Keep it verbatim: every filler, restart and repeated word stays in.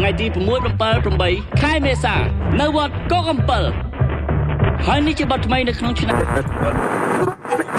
ថ្ងៃទី6 7 8ខែមេសានៅវត្តកកអំពិលហើយនេះជាបទថ្មីនៅក្នុងឆ្នាំ